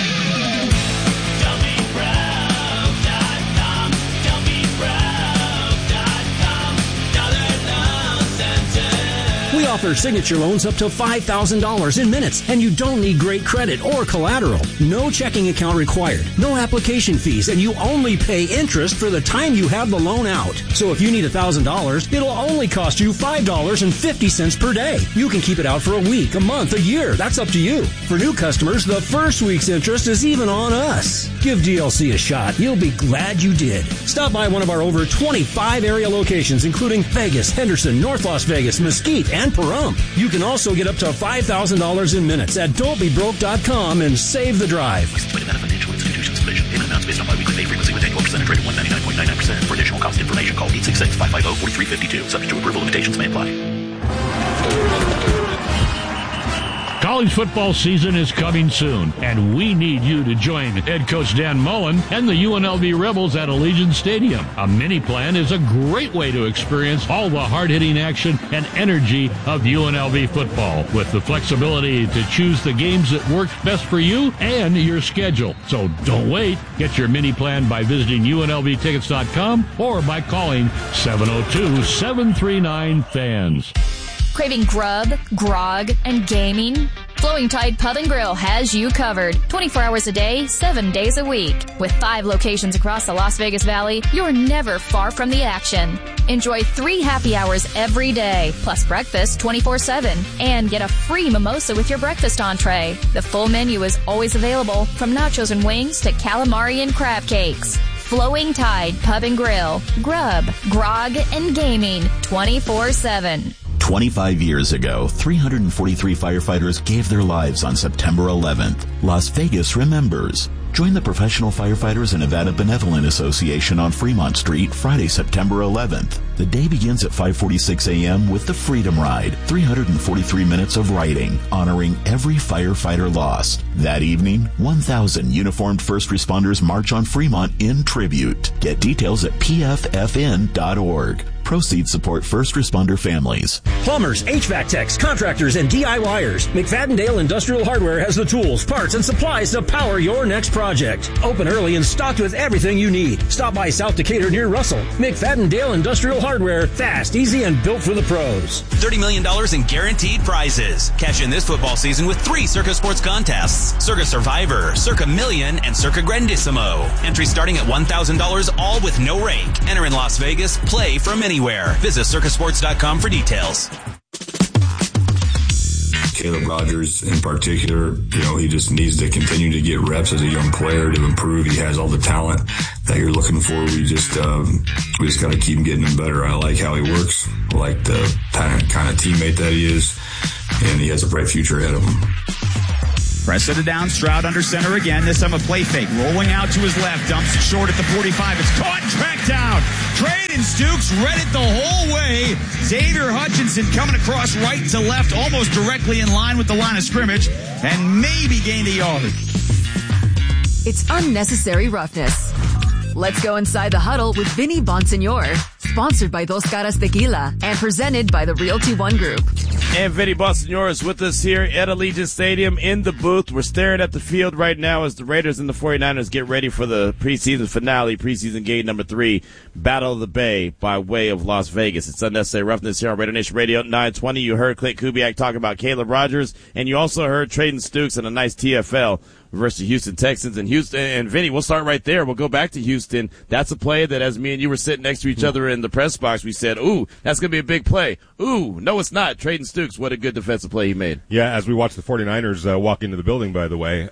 We offer signature loans up to $5,000 in minutes, and you don't need great credit or collateral. No checking account required, no application fees, and you only pay interest for the time you have the loan out. So if you need $1,000, it'll only cost you $5.50 per day. You can keep it out for a week, a month, a year. That's up to you. For new customers, the first week's interest is even on us. Give DLC a shot. You'll be glad you did. Stop by one of our over 25 area locations, including Vegas, Henderson, North Las Vegas, Mesquite, and Pahrump. You can also get up to $5,000 in minutes at don'tbebroke.com and save the drive. Licensed by Nevada Financial Institutions Division. Payment amounts based on biweekly pay frequency with annual percentage rate of 199.99%. For additional cost information, call 866-550-4352. Subject to approval, limitations may apply. College football season is coming soon, and we need you to join head coach Dan Mullen and the UNLV Rebels at Allegiant Stadium. A mini plan is a great way to experience all the hard-hitting action and energy of UNLV football, with the flexibility to choose the games that work best for you and your schedule. So don't wait. Get your mini plan by visiting UNLVtickets.com or by calling 702-739-FANS. Craving grub, grog, and gaming? Flowing Tide Pub and Grill has you covered 24 hours a day, 7 days a week. With 5 locations across the Las Vegas Valley, you're never far from the action. Enjoy 3 happy hours every day, plus breakfast 24/7, and get a free mimosa with your breakfast entree. The full menu is always available, from nachos and wings to calamari and crab cakes. Flowing Tide Pub and Grill. Grub, grog, and gaming 24/7. 25 years ago, 343 firefighters gave their lives on September 11th. Las Vegas remembers. Join the Professional Firefighters and Nevada Benevolent Association on Fremont Street Friday, September 11th. The day begins at 5:46 a.m. with the Freedom Ride, 343 minutes of riding, honoring every firefighter lost. That evening, 1,000 uniformed first responders march on Fremont in tribute. Get details at pffn.org. Proceeds support first responder families. Plumbers, HVAC techs, contractors, and DIYers. McFadden-Dale Industrial Hardware has the tools, parts, and supplies to power your next project. Open early and stocked with everything you need. Stop by South Decatur near Russell. McFadden-Dale Industrial Hardware. Fast, easy, and built for the pros. $30 million in guaranteed prizes. Cash in this football season with 3 Circa Sports contests. Circa Survivor, Circa Million, and Circa Grandissimo. Entry starting at $1,000, all with no rake. Enter in Las Vegas. Play from anywhere. Visit circasports.com for details. Caleb Rogers in particular, he just needs to continue to get reps as a young player to improve. He has all the talent that you're looking for. We just got to keep getting him better. I like how he works. I like the kind of teammate that he is, and he has a bright future ahead of him. Press it down, Stroud under center again. This time a play fake. Rolling out to his left. Dumps it short at the 45. It's caught and tracked down. Trayden Stukes read it the whole way. Xavier Hutchinson coming across right to left, almost directly in line with the line of scrimmage, and maybe gained a yard. It's unnecessary roughness. Let's go inside the huddle with Vinny Bonsignor. Sponsored by Dos Caras Tequila and presented by the Realty One Group. And Vinny Bonsignor is with us here at Allegiant Stadium in the booth. We're staring at the field right now as the Raiders and the 49ers get ready for the preseason finale, preseason game number 3, Battle of the Bay by way of Las Vegas. It's Unnecessary Roughness here on Raider Nation Radio 920. You heard Clint Kubiak talking about Caleb Rogers, and you also heard Trayden Stukes in a nice TFL versus the Houston Texans. And Houston and Vinny, we'll start right there. We'll go back to Houston. That's a play that, as me and you were sitting next to each other in the press box, we said, ooh, that's going to be a big play. Ooh, no, it's not. Trayden Stukes, what a good defensive play he made. Yeah, as we watched the 49ers walk into the building, by the way.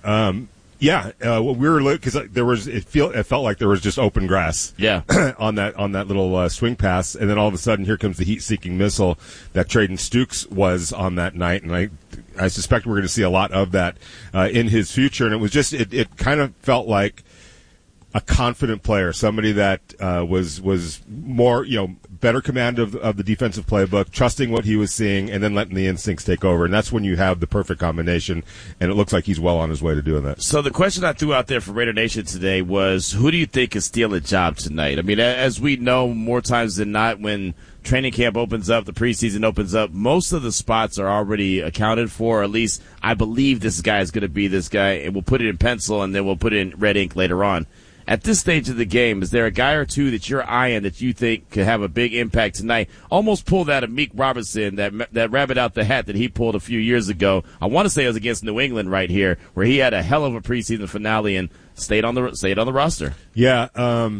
We were because it felt like there was just open grass. Yeah, on that little swing pass, and then all of a sudden, here comes the heat-seeking missile that Trayden Stukes was on that night, and I suspect we're going to see a lot of that in his future. And it was just it kind of felt like a confident player, somebody that was more better command of the defensive playbook, trusting what he was seeing, and then letting the instincts take over. And that's when you have the perfect combination, and it looks like he's well on his way to doing that. So the question I threw out there for Raider Nation today was, who do you think is stealing a job tonight? I mean, as we know, more times than not, when training camp opens up, the preseason opens up, most of the spots are already accounted for, or at least I believe this guy is going to be this guy, and we'll put it in pencil, and then we'll put it in red ink later on. At this stage of the game, is there a guy or two that you're eyeing that you think could have a big impact tonight? Almost pull that of Meek Robertson, that rabbit out the hat that he pulled a few years ago. I want to say it was against New England right here, where he had a hell of a preseason finale and stayed on the roster. Yeah,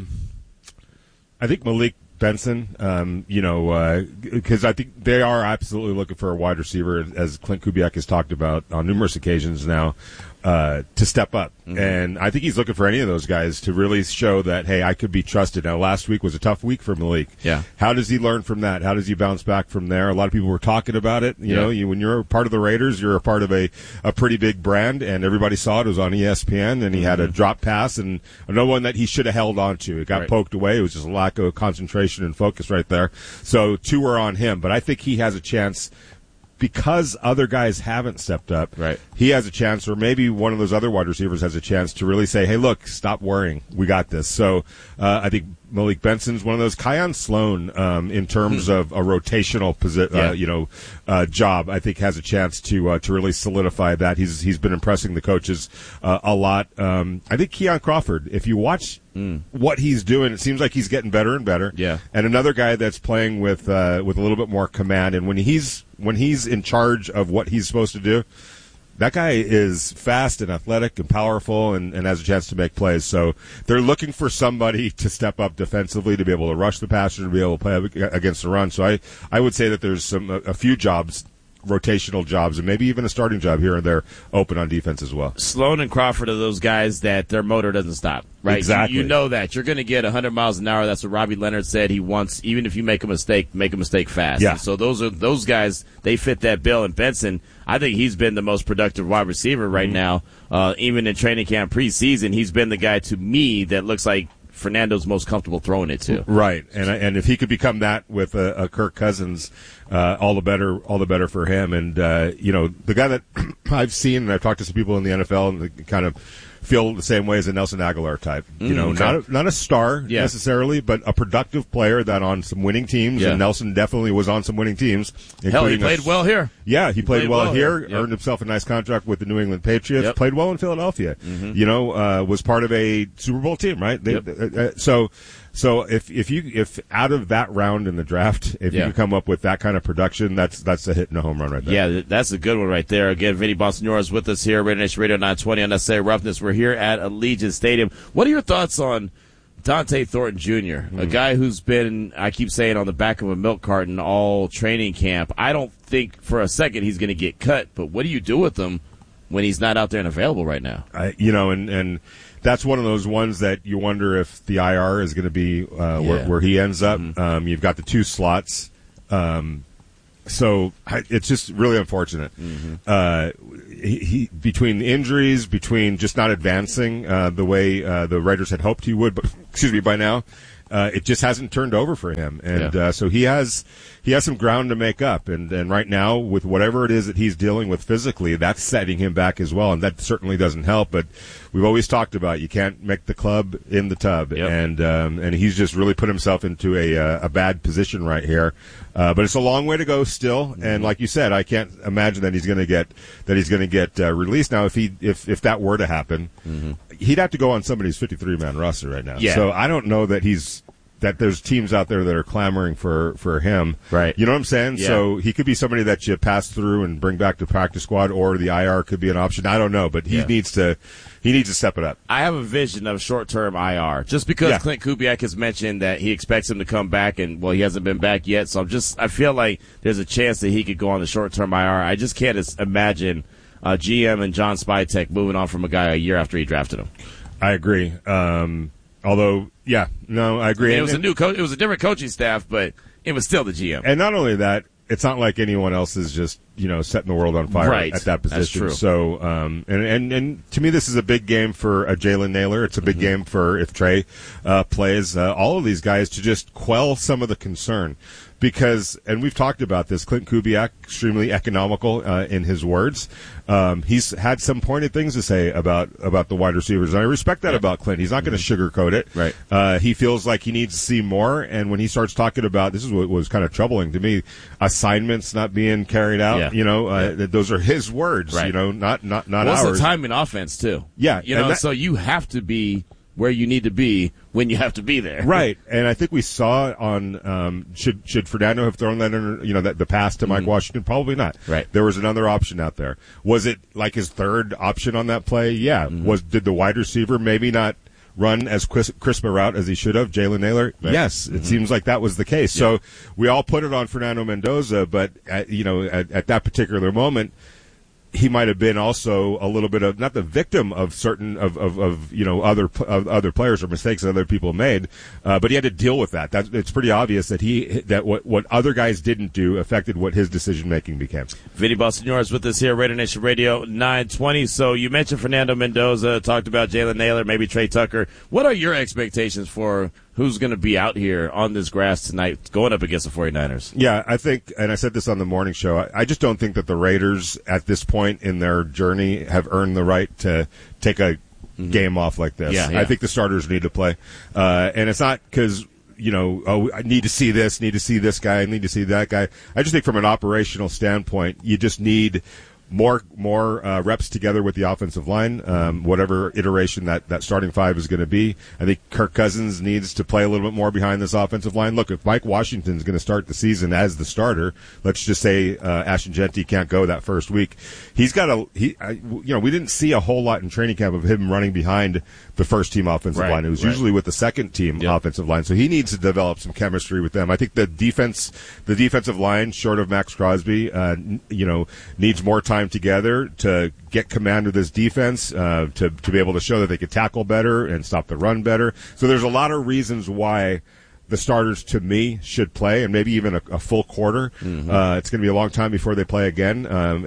I think Malik Benson, because I think they are absolutely looking for a wide receiver, as Clint Kubiak has talked about on numerous occasions now, to step up. Mm-hmm. And I think he's looking for any of those guys to really show that, hey, I could be trusted. Now, last week was a tough week for Malik. Yeah. How does he learn from that? How does he bounce back from there? A lot of people were talking about it. When you're a part of the Raiders, you're a part of a pretty big brand, and everybody saw it. It was on ESPN, and he had a drop pass, and another one that he should have held on to. It got poked away. It was just a lack of concentration and focus right there. So 2 were on him, but I think he has a chance. Because other guys haven't stepped up, he has a chance, or maybe one of those other wide receivers has a chance to really say, hey, look, stop worrying. We got this. So I think Malik Benson's one of those. Kion Sloan, in terms of a rotational job, I think has a chance to really solidify that. He's been impressing the coaches a lot. I think Keon Crawford, if you watch what he's doing, it seems like he's getting better and better. Yeah. And another guy that's playing with a little bit more command, and when he's in charge of what he's supposed to do, that guy is fast and athletic and powerful and has a chance to make plays. So they're looking for somebody to step up defensively, to be able to rush the passer, to be able to play against the run. So I would say that there's a few jobs, rotational jobs, and maybe even a starting job here and there open on defense as well. Sloan and Crawford are those guys that their motor doesn't stop, right? Exactly. You know that. You're going to get 100 miles an hour. That's what Robbie Leonard said. He wants, even if you make a mistake fast. Yeah. And so those guys, they fit that bill. And Benson, I think he's been the most productive wide receiver right now. Even in training camp preseason, he's been the guy to me that looks like Fernando's most comfortable throwing it to. Right, and if he could become that with a Kirk Cousins, all the better for him. And the guy that I've seen, and I've talked to some people in the NFL and kind of feel the same way as a Nelson Aguilar type. Not a star necessarily, but a productive player that on some winning teams, and Nelson definitely was on some winning teams. Hell, he played well here. Yeah, he played well here, earned himself a nice contract with the New England Patriots, played well in Philadelphia, was part of a Super Bowl team, right? So if out of that round in the draft, if you can come up with that kind of production, that's a hit and a home run right there. Yeah, that's a good one right there. Again, Vinny Bonsignore is with us here, Raider Nation Radio 920 on Unnecessary Roughness. We're here at Allegiant Stadium. What are your thoughts on Dante Thornton Jr., a guy who's been, I keep saying, on the back of a milk carton all training camp? I don't think for a second he's going to get cut, but what do you do with him when he's not out there and available right now? And that's one of those ones that you wonder if the IR is going to be where he ends up. You've got the two slots. So it's just really unfortunate. He between injuries, between just not advancing the way the Raiders had hoped he would, but by now, it just hasn't turned over for him, and so he has some ground to make up. And right now, with whatever it is that he's dealing with physically, that's setting him back as well, and that certainly doesn't help. But we've always talked about you can't make the club in the tub, and he's just really put himself into a bad position right here. But it's a long way to go still, and like you said, I can't imagine that he's going to get released. Now, if that were to happen, he'd have to go on somebody's 53-man roster right now. So I don't know that there's teams out there that are clamoring for him. Right. You know what I'm saying? Yeah. So he could be somebody that you pass through and bring back to practice squad, or the IR could be an option. I don't know, but he needs to step it up. I have a vision of short-term IR, just because Clint Kubiak has mentioned that he expects him to come back, and he hasn't been back yet. So I feel like there's a chance that he could go on the short-term IR. I just can't imagine GM and John Spytek moving on from a guy a year after he drafted him. I agree. Although, I agree. It was a new coach. It was a different coaching staff, but it was still the GM. And not only that, it's not like anyone else is just setting the world on fire at that position. That's true. So, and to me, this is a big game for Jalen Nailor. It's a big game for if Trey plays. All of these guys to just quell some of the concern. Because, and we've talked about this, Clint Kubiak, extremely economical in his words. He's had some pointed things to say about the wide receivers, and I respect that about Clint. He's not going to sugarcoat it. Right. He feels like he needs to see more, and when he starts talking about, this is what was kind of troubling to me, assignments not being carried out, those are his words, right. Not ours. It's a timing offense, too. Yeah. So you have to be where you need to be when you have to be there. Right. And I think we saw on should Fernando have thrown that in, the pass to Mike Washington? Probably not. Right. There was another option out there. Was it like his third option on that play? Yeah. Did the wide receiver maybe not run as crisp a route as he should have, Jalen Nailor? Right. Yes. It seems like that was the case. Yeah. So we all put it on Fernando Mendoza, but at that particular moment, he might have been also a little bit of not the victim of certain of other players or mistakes that other people made, but he had to deal with that. It's pretty obvious that what other guys didn't do affected what his decision making became. Vinny Bonsignore is with us here, Raider Nation Radio 920. So you mentioned Fernando Mendoza, talked about Jalen Nailor, maybe Trey Tucker. What are your expectations for who's going to be out here on this grass tonight going up against the 49ers? Yeah, I think, and I said this on the morning show, I just don't think that the Raiders at this point in their journey have earned the right to take a game off like this. Yeah. I think the starters need to play. And it's not because, I need to see this, need to see this guy, I need to see that guy. I just think from an operational standpoint, you just need more reps together with the offensive line, whatever iteration that starting five is going to be. I think Kirk Cousins needs to play a little bit more behind this offensive line. Look, if Mike Washington's going to start the season as the starter, let's just say Ashton Jeanty can't go that first week. He's got we didn't see a whole lot in training camp of him running behind the first team offensive line. It was usually with the second team offensive line. So he needs to develop some chemistry with them. I think the defensive line, short of Max Crosby, needs more time together to get command of this defense, to be able to show that they could tackle better and stop the run better. So there's a lot of reasons why the starters, to me, should play, and maybe even a full quarter. It's going to be a long time before they play again. And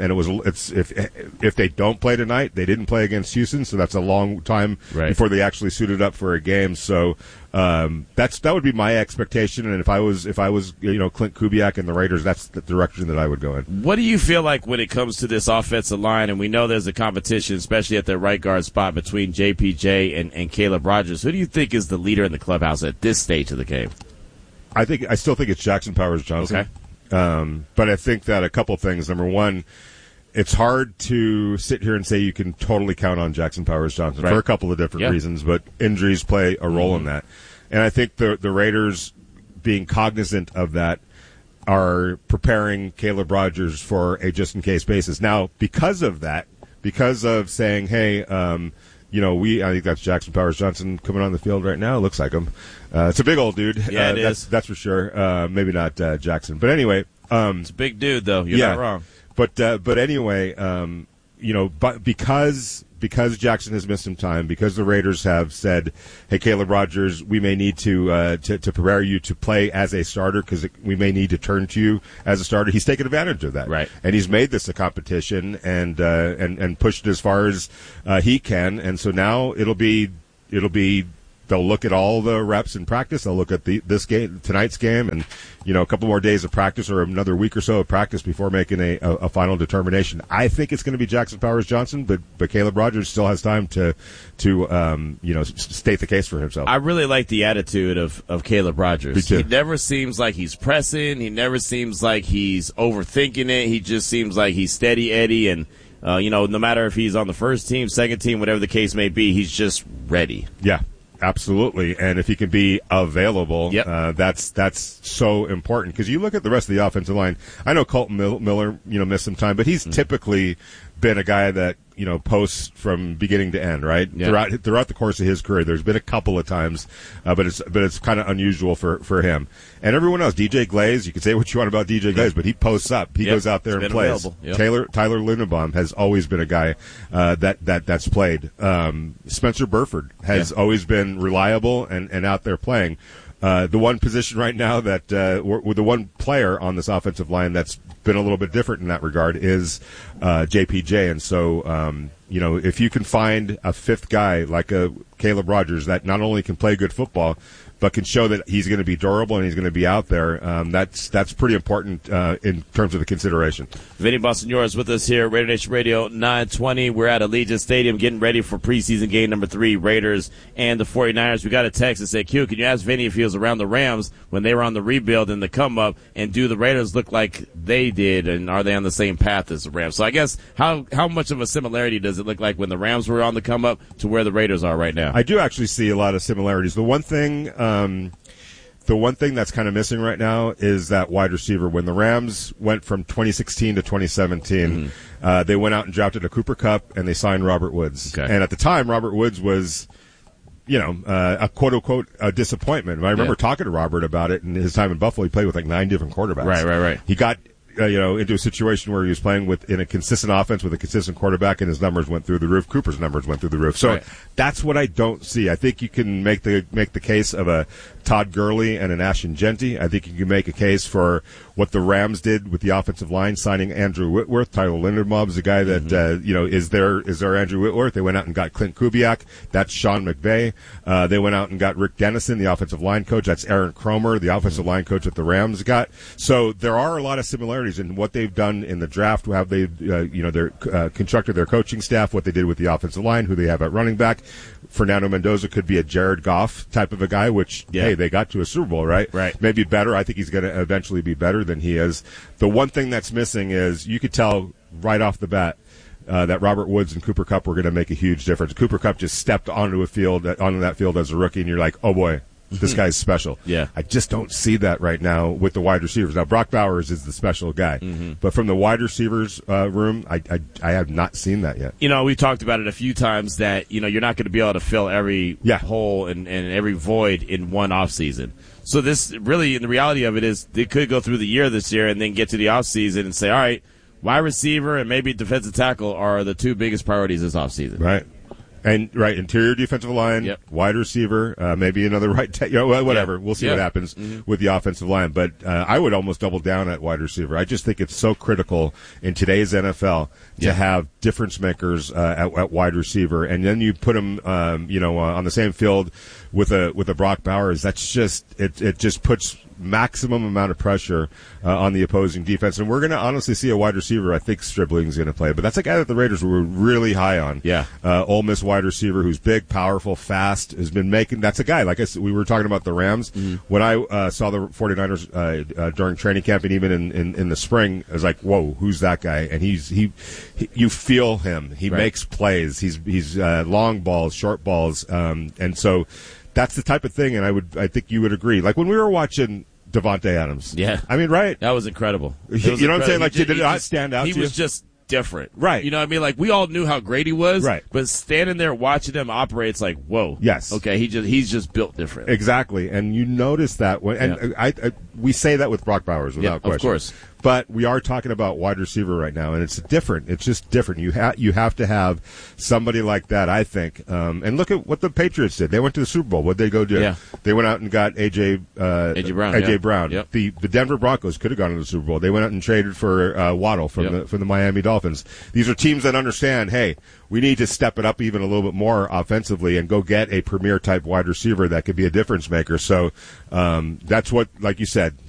if they don't play tonight, they didn't play against Houston, so that's a long time before they actually suited up for a game. So that would be my expectation. And if I was Clint Kubiak and the Raiders, that's the direction that I would go in. What do you feel like when it comes to this offensive line? And we know there's a competition, especially at the right guard spot, between JPJ and Caleb Rogers. Who do you think is the leader in the clubhouse at this stage of the game? I still think it's Jackson Powers Johnson. Okay. But I think that a couple things. Number one, it's hard to sit here and say you can totally count on Jackson Powers Johnson for a couple of different reasons, but injuries play a role in that. And I think the Raiders, being cognizant of that, are preparing Caleb Rogers for a just-in-case basis. Now, because of that, because of saying, hey, I think that's Jackson Powers Johnson coming on the field right now. It looks like him. It's a big old dude. Yeah, it is. That's for sure. Maybe not Jackson. But anyway. It's a big dude, though. You're not wrong. But anyway, but because Jackson has missed some time, because the Raiders have said, hey, Caleb Rogers, we may need to prepare you to play as a starter because we may need to turn to you as a starter. He's taken advantage of that. Right. And he's made this a competition and pushed it as far as he can. And so now it'll be they'll look at all the reps in practice. They'll look at tonight's game, and a couple more days of practice or another week or so of practice before making a final determination. I think it's going to be Jackson Powers Johnson, but Caleb Rogers still has time to state the case for himself. I really like the attitude of Caleb Rogers. Me too. He never seems like he's pressing. He never seems like he's overthinking it. He just seems like he's steady Eddie, and no matter if he's on the first team, second team, whatever the case may be, he's just ready. Yeah. Absolutely, and if he can be available, that's so important because you look at the rest of the offensive line. I know Colton Miller, missed some time, but he's typically been a guy that posts from beginning to end, right? Yeah. Throughout the course of his career, there's been a couple of times, but it's kind of unusual for him. And everyone else, DJ Glaze, you can say what you want about DJ Glaze, but he posts up, he goes out there and plays. Tyler Linderbaum has always been a guy that's played. Spencer Burford has always been reliable and out there playing. The one position right now that with the one player on this offensive line that's been a little bit different in that regard is JPJ. And so, if you can find a fifth guy like a Caleb Rogers that not only can play good football, but can show that he's going to be durable and he's going to be out there, that's pretty important in terms of the consideration. Vinny Bonsignore is with us here at Raider Nation Radio 920. We're at Allegiant Stadium getting ready for preseason game number 3, Raiders and the 49ers. We got a text that said, Q, can you ask Vinny if he was around the Rams when they were on the rebuild and the come-up, and do the Raiders look like they did, and are they on the same path as the Rams? So I guess how much of a similarity does it look like when the Rams were on the come-up to where the Raiders are right now? I do actually see a lot of similarities. The one thing that's kind of missing right now is that wide receiver. When the Rams went from 2016 to 2017, they went out and drafted a Cooper Kupp and they signed Robert Woods. Okay. And at the time, Robert Woods was, a quote-unquote a disappointment. I remember talking to Robert about it in his time in Buffalo. He played with like 9 different quarterbacks. Right. He got into a situation where he was playing in a consistent offense with a consistent quarterback, and his numbers went through the roof. Cooper's numbers went through the roof. So that's what I don't see. I think you can make the case of a Todd Gurley and an Ashton Jeanty. I think you can make a case for what the Rams did with the offensive line, signing Andrew Whitworth. Tyler Linderbaum is a guy that is there Andrew Whitworth. They went out and got Clint Kubiak. That's Sean McVay. They went out and got Rick Dennison, the offensive line coach. That's Aaron Cromer, the offensive line coach that the Rams got. So there are a lot of similarities in what they've done in the draft, how they've constructed their coaching staff, what they did with the offensive line, who they have at running back. Fernando Mendoza could be a Jared Goff type of a guy, which, hey, they got to a Super Bowl, right? Maybe better. I think he's going to eventually be better than he is. The one thing that's missing is you could tell right off the bat that Robert Woods and Cooper Kupp were going to make a huge difference. Cooper Kupp just stepped onto that field as a rookie, and you're like, oh boy, this guy's special. Yeah. I just don't see that right now with the wide receivers. Now, Brock Bowers is the special guy. But from the wide receivers room, I have not seen that yet. We've talked about it a few times that, you're not going to be able to fill every hole and every void in one offseason. So this really, the reality of it is they could go through the year this year and then get to the offseason and say, all right, wide receiver and maybe defensive tackle are the 2 biggest priorities this offseason. Right. And interior defensive line, wide receiver, maybe another whatever. We'll see what happens with the offensive line. But I would almost double down at wide receiver. I just think it's so critical in today's NFL to have difference makers at wide receiver, and then you put them, on the same field with a Brock Bowers. That's just it just puts maximum amount of pressure on the opposing defense. And we're going to honestly see a wide receiver. I think Stribling's going to play, but that's a guy that the Raiders were really high on. Yeah. Ole Miss wide receiver who's big, powerful, fast, has been making. That's a guy. Like I said, we were talking about the Rams. When I saw the 49ers during training camp and even in the spring, I was like, whoa, who's that guy? And he you feel him. He makes plays. He's long balls, short balls, and so that's the type of thing. And I think you would agree. Like when we were watching Devontae Adams. Yeah. I mean, right. That was incredible. You know what I'm saying? Like, did it not stand out to you? He was just different. Right. You know what I mean? Like, we all knew how great he was. Right. But standing there watching them operate, it's like, whoa. Yes. Okay, he's just built different. Exactly. And you notice that we say that with Brock Bowers without question. Of course. But we are talking about wide receiver right now, and it's different. It's just different. You have to have somebody like that, I think. And look at what the Patriots did. They went to the Super Bowl. What did they go do? Yeah. They went out and got AJ Brown. Yep. The Denver Broncos could have gone to the Super Bowl. They went out and traded for Waddle from the Miami Dolphins. These are teams that understand, hey, we need to step it up even a little bit more offensively and go get a premier type wide receiver that could be a difference maker. So that's what, like you said,